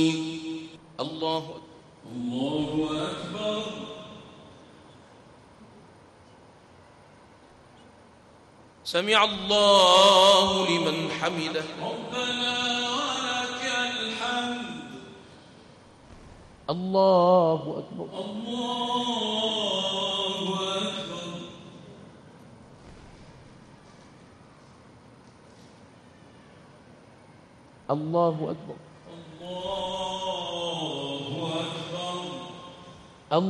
الله أكبر. سمع الله لمن حمده. ربنا ولك الحمد. الله أكبر. الله أكبر. الله أكبر. الله